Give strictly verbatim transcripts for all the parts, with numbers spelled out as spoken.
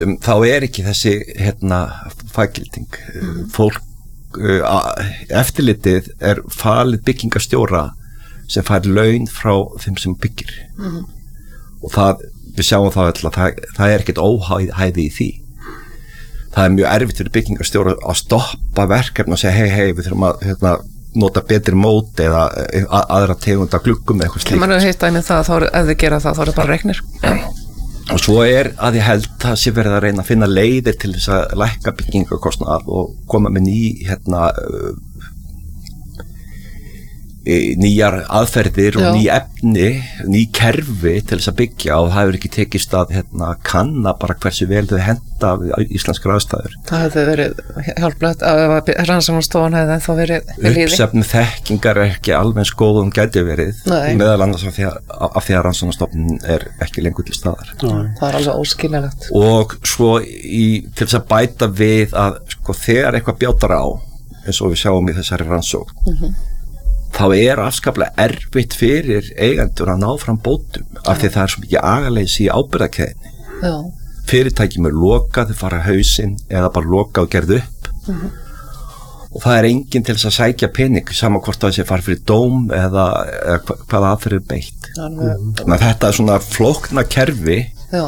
um, þá er ekki þessi hérna faggilding mm. fólk uh, eftirlitið er falið byggingarstjóra sem fær laun frá þeim sem byggir mm. og það, við sjáum það alltaf það, það er ekkert óhæði í því það er mjög erfitt fyrir byggingarstjóra að stoppa verkefni og segja hei hei við þurfum að hérna, nota betri mót eða aðra tegunda gluggum eða eitthvað slíkt. Man hefur hitt dæmið það, þá er, ef þið gera það, þá er það bara reiknir. Og svo er að ég held það sé verið að reyna að finna leiðir til þess að lækka byggingarkostnað og koma með ný hérna uh, nýjar aðferðir og Já. ný efni, ný kerfi til þess að byggja og það hefur ekki tekist að hérna, kanna bara hversu vel þau henda íslenskar aðstæður. Það hefði verið hjálplegt að rannsóknarstofan hefði þá verið við líði. Uppsöfnun þekkingar er ekki alveg eins góð og hún gæti verið Nei. meðal annars af því að, af því að rannsóknarstofan er ekki lengur til staðar. Nei. Það er alveg óskiljanlegt. Og svo í, til þess að bæta við að sko, þegar eitthvað bjátar á eins og við sjáum í þessari rannsókn mm-hmm. þá er afskaplega erfitt fyrir eigendur að ná fram bótum af því það er svo mikið agaleysi í ábyrgðarkeðjunni. Fyrirtækjum er lokað, þau fara hausinn eða bara lokað og gerð upp mm-hmm. og það er enginn til þess að sækja pening sama hvort það sé fara fyrir dóm eða, eða hvaða aðferð er beitt. Mm-hmm. Þannig að þetta er svona flókna kerfi Já.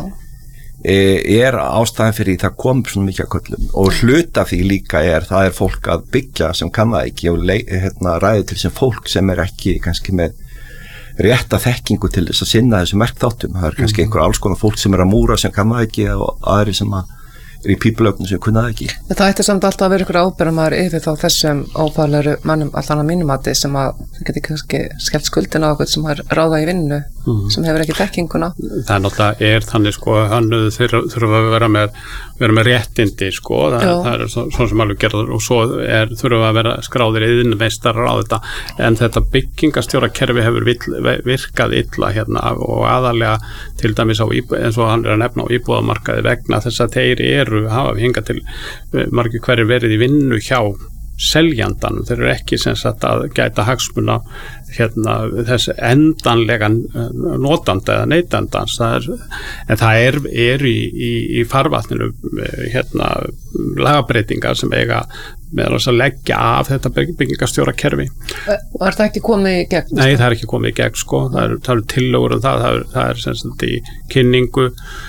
er ástæðan fyrir það kom svona mikið að köllum og hluta því líka er það er fólk að byggja sem kann það ekki og le, hérna, ræði til sem fólk sem er ekki kannski með rétta þekkingu til þess að sinna þessu merkþáttum það er kannski einhver alls konar fólk sem er að múra sem kann það ekki og aðri sem að er í pípulögnum sem kunna það ekki. Það ætti samt alltaf að vera ykkur ábyrgðarmaður yfir þá þessum ófaglæru mannum allan að mínumati sem að þau geti kannski skellt skuldina á okkur sem er ráða í vinnu mm. sem hefur ekki þekkinguna. Það er náttúrulega er þannig sko hann þurfa að vera með, vera með réttindi sko það, það er svo, svo sem alveg gerður og svo er, þurfa að vera skráðir iðnmeistarar á þetta en þetta byggingarstjórakerfi hefur vill, virkað illa hérna og aðalega til dæmis á íbúð, eins og hann er að nefna á íbúðamarkaði vegna þess að þeir eru hafa hingað til margir hverjir verið í vinnu hjá seljandanum, þeir eru ekki sem sagt að gæta hagsmuna hérna þess endanlega notanda eða neytandans það er, en það er, er í, í, í farvatninu hérna lagabreitingar sem eiga meðal þess að leggja af þetta byggingarstjórakerfi. Og er það ekki komið í gegn? Nei, það er ekki komið í gegn sko, það eru, það eru tillögur um það, það er, það er sem sagt í kynningu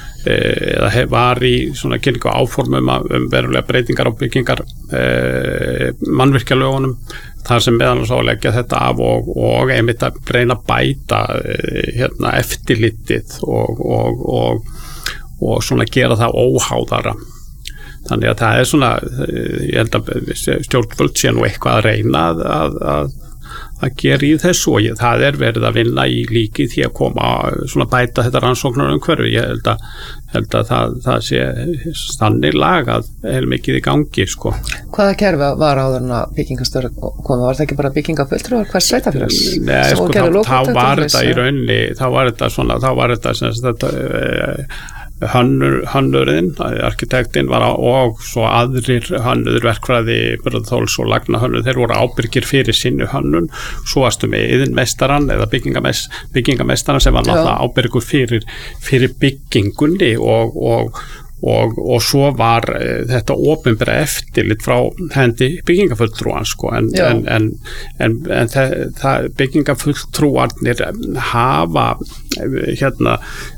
eða hef, var í svona kynningu áformum um verulega breytingar á byggingar e, mannvirkjalögunum þar sem meðal þess að leggja þetta af og, og einmitt að reyna að bæta e, hérna, eftirlitið og, og, og, og svona gera það óháðara. Þannig að það er svona, ég held að stjórnvöld sé nú eitthvað að reyna að, að, að að gera í þessu og ég, það er verið að vinna í líki því að koma svona bæta þetta rannsóknar umhverfi ég held að, held að það, það sé þannig lagað heil mikið í gangi sko. Hvaða kerfi var áður en að byggingarstjóri komið? Var það ekki bara byggingafulltrúar hvers sveitafélags? Nei, sko, þá, þá var þetta í rauninni þá var þetta svona, þá var þetta sem þetta e, Hannur, hannurinn, arkitektinn var á, og svo aðrir hannur verkfræði, Bröðþóls og Lagnahönnur þeir voru ábyrgir fyrir sinni hönnun svo varstu með iðnmeistaran eða byggingameistaran sem var náttúrulega ábyrgur fyrir, fyrir byggingunni og, og, og, og svo var þetta opinbera eftirlit frá hendi byggingafulltrúan sko en, en, en, en, en það, það byggingafulltrúarnir hafa hérna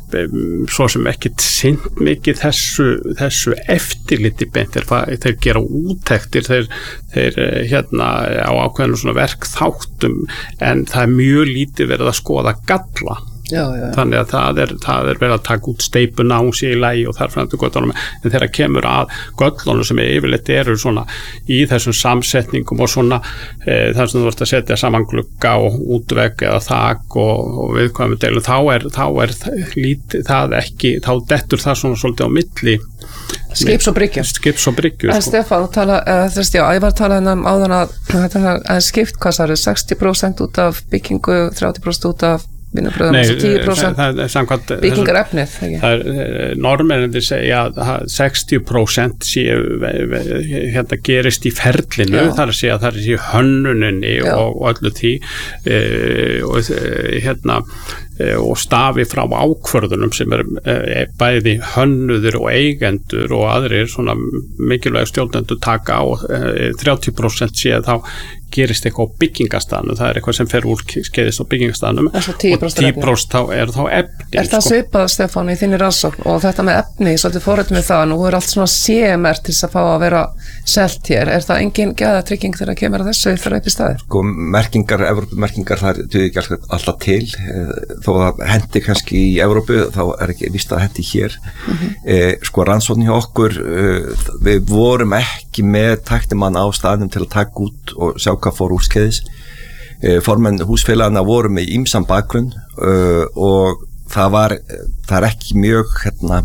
svo sem ekki sinnt mikið þessu, þessu eftirliti beint þeir, þeir gera úttektir þeir, þeir hérna á ákveðinu svona verkþáttum en það er mjög lítið verið að skoða galla Já, já, já. Þannig að það er, það er verið að taka út steipuna á sig í lagi og þar fram til göllunum en þegar kemur að göllunum sem yfirleitt eru svona í þessum samsetningum og svona e, þar sem þú vart að setja saman glugga og útvegg eða þak og, og viðkvæmum deilum þá er, þá er lítið það ekki þá dettur það svona svolítið á milli Skips og bryggju Skips og bryggju En sko. Stefán, tala, eða, þess, já, ég var að tala um áðan að, að skipt hvað það eru sextíu prósent út af byggingu þrjátíu prósent út af vinnubröðum og tíu prósent byggingarefnið Norðmennirnir segja að sextíu prósent séu hérna gerist í ferlinu Já. þar að segja að það er í hönnuninni og, og öllu því e, og hérna og stafi frá ákvörðunum sem er bæði hönnuður og eigendur og aðrir svona mikilvæg stjórnendur taka og þrjátíu prósent sé þá gerist eitthvað á byggingastaðnum, það er eitthvað sem fer úr skeiðist á byggingastaðnum og tíu prósent þá er þá efni. Er það sko svipað, Stefán, í þinni rannsókn og þetta með efni, svolítið fórhættum við það, nú er allt svona C M R til þess að fá að vera selt hér, er það engin gæðatrygging þegar kemur að þessu fyrir upp í staði? Sko, merkingar, Evrópumerkingar, það er ekki alltaf til, þó að hendi kannski í Evrópu, þá er ekki víst að hendi hér. Mm-hmm. eh, sko, rannsókn hjá okkur, eh, við vorum ekki með tæknimann á staðnum til að taka út og sjá hvað fór úrskeiðis. Eh, formenn húsfélagana voru með ýmsan bakgrunn uh, og það var, það er ekki mjög, hérna,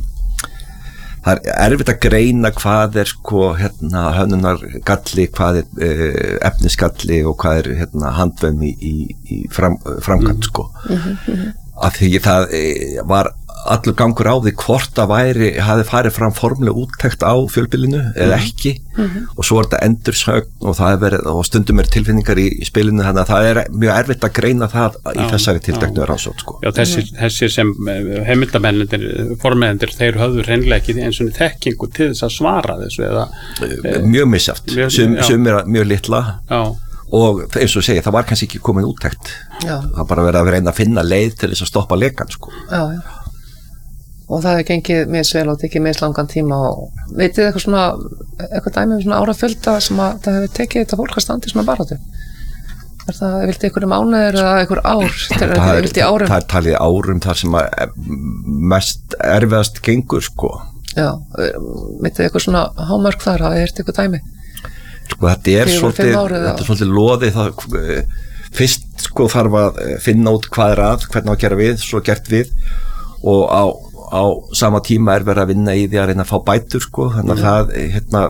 það er erfitt að greina hvað er sko, hérna, hönnunargalli, hvað er uh, efnisgalli og hvað er, hérna, handvömm í, í, í fram, framkvæmt, sko. Mm-hmm. Af því það var allur gangur á því hvort að væri, hafi farið fram formulega úttekt á fjölbýlinu eða ekki mm-hmm. og svo er þetta endursögn og það er verið, og stundum er tilfinningar í, í spilinu, þannig að það er mjög erfitt að greina það í já, þessari tilteknu rannsókn, sko. Já, þessir, þessir sem heimildamennir, formendir, þeir höfðu hreinlega ekki eins og þekkingu til þess að svara þessu eða mjög misjátt, sum, sum er mjög litla já. Og eins og segja, það var kannski ekki komin úttekt, það bara verið að reyna að finna leið til þess að stoppa lekan, sko. Já, já. Og það hefur gengið misvel og tekið mislangan tíma og veitir eitthvað svona, eitthvað dæmi um svona árafjölda sem að það hefur tekið þetta fólk að standa í svona baráttu? Er það, vildi ykkur um mánuður eða ykkur ár? Það, það, er, það, það er talið árum þar sem að mest erfiðast gengur, sko. Já, veitir ykkur svona hámörk þar, hafið heyrt ykkur dæmi? Sko, þetta er svolítið, þetta er svolítið loðið, það, fyrst sko þarf að finna út hvað er að, hvernig á að gera við, svo gert við og á á sama tíma er verið að vinna í því að reyna að fá bætur, sko, þannig að það, hérna,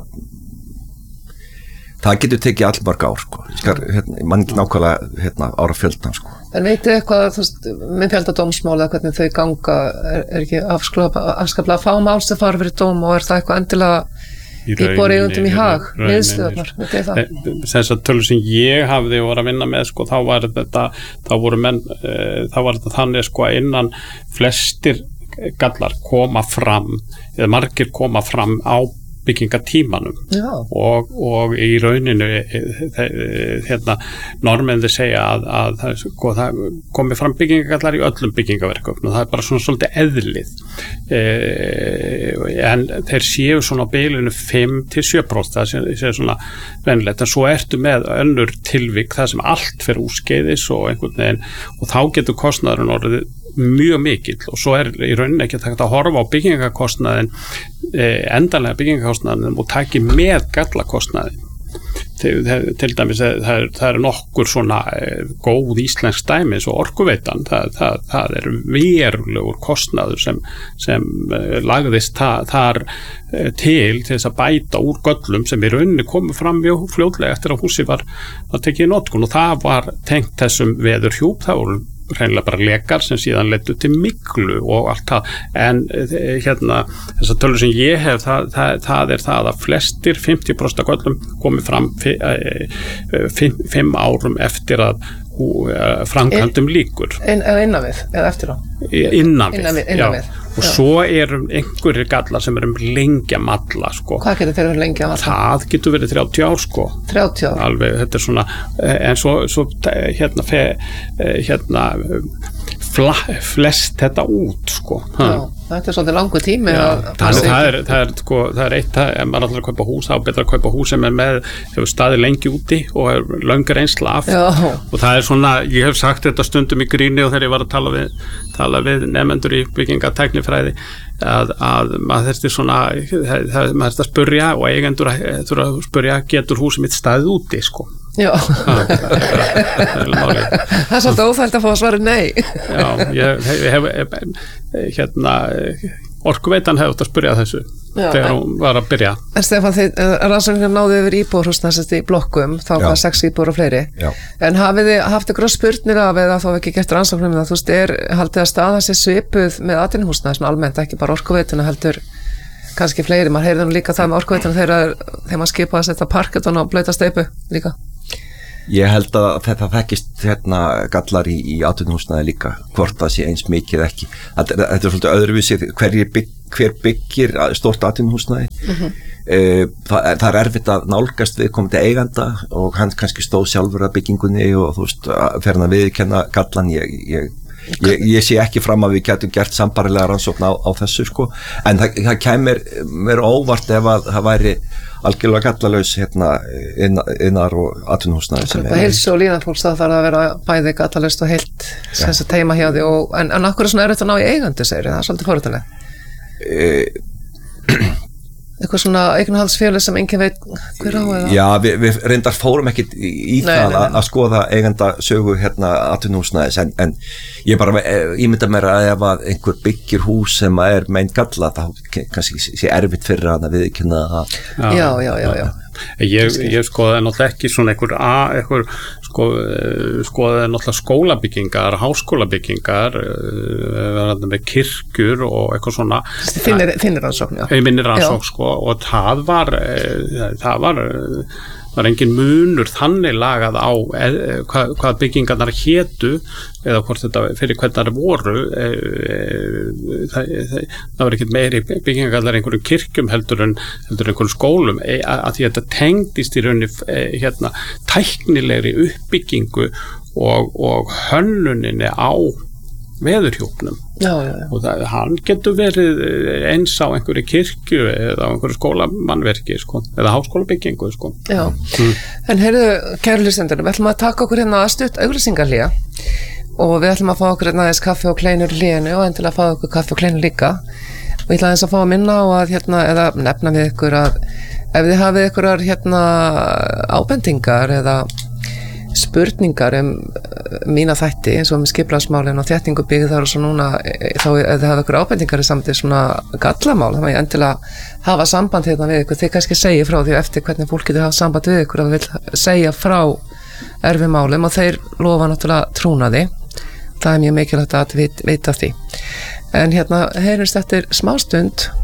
það getur tekið allmörg ár, sko, Skar, hérna, mann ekki nákvæmlega, hérna, ára fjöldan, sko. En veitu eitthvað, þú veist, með fjöldadómsmála, hvernig þau ganga, er, er ekki afskaplega að fá mál sem fara fyrir dóm og er það eitthvað endilega íbúar eigundum í hag, niðurstöðurnar, veit ég það? Þess að tölur sem ég hafði og var að vinna með, sko, þá var þetta, þá voru menn, e, þá var þetta þannig, sko, að innan flestir gallar koma fram eða margir koma fram á byggingatímanum og, og í rauninu hérna, normendir segja að, að það, sko, það komi fram byggingagallar í öllum byggingaverkefnum og það er bara svona svolítið eðlið e, en þeir séu svona á bilinu fimm til sjö prósent það sé, sé svona venilegt en svo ertu með önnur tilvik það sem allt fer úrskeiðis og einhvern veginn og þá getur kostnaðurinn orðið mjög mikill og svo er í rauninni ekki hægt að horfa á byggingakostnaðin eh, endanlega byggingakostnaðin og taki með gallakostnaðin til, til dæmis það er, það er nokkur svona eh, góð íslensk dæmi svo Orkuveitan það, það, það er verulegur kostnaður sem, sem eh, lagðist það, þar eh, til til þess að bæta úr göllum sem í rauninni komu fram mjög fljótlega eftir að húsi var að tekið í notkun og það var tengt þessum veðurhjúp það voru reynilega bara lekar sem síðan leiddu til miklu og allt það en hérna þessar tölur sem ég hef það, það, það er það að flestir fimmtíu prósent af göllum komið fram fimm, fimm árum eftir að framkvæmdum líkur inn, innan við eða eftir á innan við, innan við, innan við. og já. Svo erum einhverjir gallar sem erum lengi að malla sko. Hvað getur þeir verið lengi að malla? Það getur verið þrjátíu ár sko. þrjátíu ár? Alveg, þetta er svona en svo, svo hérna, fe, hérna fla, flest þetta út sko. Já, þetta er svolítið langu tími að, það, það, er, það, er, sko, það er eitt ef maður ætlar að kaupa hús, þá er betra að kaupa hús sem er með, hefur staðið lengi úti og er löngur reynsla af já. Og það er svona, ég hef sagt þetta stundum í gríni og þegar ég var að tala við, tala við nefnendur í byggingatæknifræði að, að maður þurfti svona það, það, maður þurfti að spurja og eigendur þurfa að spurja getur húsið mitt staðið úti sko. Já ah, það, það, er það er svolítið óþægt að fá að svara nei Já, ég hef, hef hérna Orkuveitan hefði átt að spyrja þessu já, þegar en, hún var að byrja En Stefán, þið rannsóknir náðu yfir íbúðarhúsnæði í blokkum, þá var sex íbúðar og fleiri já. En hafið þið haft ykkur spurnir af eða þá ekki gert rannsóknir með það, þú veist, er haldið að staða sér svipuð með atvinnuhúsnæði svona almennt, ekki bara Orkuveituna heldur kannski fleiri, maður heyrði nú líka það með Orkuveituna þegar, þegar maður skipaði að setja parkettun á blauta steypu líka Ég held að þetta þekkist hérna gallar í, í atvinnuhúsnæði líka, hvort það sé eins mikið ekki. Þetta, þetta er svolítið öðruvísi, bygg, hver byggir stórt atvinnuhúsnæði. Mm-hmm. e, það, það er erfitt að nálgast viðkomandi eiganda og hann kannski stóð sjálfur að byggingunni og þú veist, fer hann að viðkenna gallan. Ég, ég, ég, ég sé ekki fram að við getum gert sambarilega rannsókn á, á þessu sko, en það, það kemur mér óvart ef að það væri algjörlega gallalaus hérna innar og atvinnuhúsnæði sem er. Heilsu og líðan fólks, það þarf að vera bæði gallalaust og heilt sem þess að teima hjá því og, en, en akkur er svona erfitt að ná í eigandi segir, það er svolítið fórhættulega. E eitthvað svona eignarhaldsfélag sem enginn veit hver á eða? Já, við, við reyndar fórum ekkit í, í nei, það nei, nei. að skoða eigendasögu hérna atvinnuhúsnæðis en, en ég bara ímynda mér að ef að einhver byggir hús sem er meint galla þá kannski sé erfitt fyrir hann að viðurkenna það. Já, já, já, já. Ég, ég skoði náttúrulega ekki svona einhver, einhver sko, skoði náttúrulega skólabyggingar, háskólabyggingar verðandi með kirkjur og eitthvað svona. Þinnir rannsókn, já. Þinnir rannsókn, sko, og það var það var var engin munur þannig lagað á eð, hvað, hvað byggingarnar hétu eða hvort þetta fyrir hvernig það voru e, e, það, það, það var ekkert meiri byggingarnar einhverjum kirkjum heldur en heldur einhverjum skólum e, að, að því þetta tengdist í rauninni e, hérna, tæknilegri uppbyggingu og, og hönnuninni á veðurhjúpnum já, já, já. og það, hann getur verið eins á einhverju kirkju eða á einhverju skólamannverki sko, eða háskólabyggingu sko. Já, mm. En heyrðu kæru hlustendur, við ætlum að taka okkur hérna að stutt auglýsingarhlé og við ætlum að fá okkur hérna aðeins kaffi og kleinur hlénu og endilega fá okkur kaffi og kleinur líka og ég ætla aðeins að fá að minna á að hérna, eða nefna við ykkur að ef þið hafið ykkur hérna ábendingar eða spurningar um mína þætti eins og um skipulagsmálin og þéttingu byggðar og svo núna þá ef þið hafa ykkur ábendingar í samtíð svona gallamál þá má ég endilega hafa samband hérna við ykkur, þið kannski segja frá því eftir hvernig fólk getur hafa samband við ykkur að vil segja frá erfið málum og þeir lofa náttúrulega trúnaði, það er mjög mikilvægt að vita því en hérna heyrumst eftir smástund